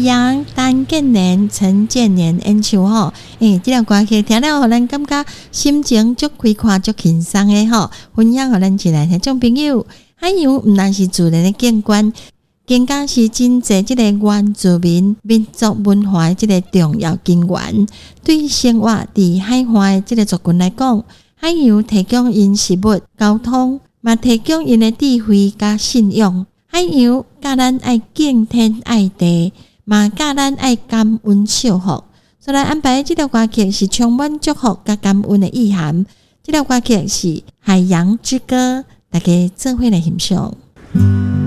洋、陈建年、陈建年演唱吼，这条歌曲听了，互咱感觉心情足开阔、足轻松的吼，分享互咱一来听众朋友。海洋毋但是自然的景观，更加是真济这个原住民民族文化的这个重要根源。对生活伫海岸的这个族群来讲，海洋提供因食物、交通，嘛提供因的智慧甲信仰。海洋教咱爱敬天爱地，嘛教咱爱感恩惜福。所以来安排这条歌曲是充满祝福甲感恩的意涵。这条歌曲是《海洋之歌》，大家做伙来欣赏。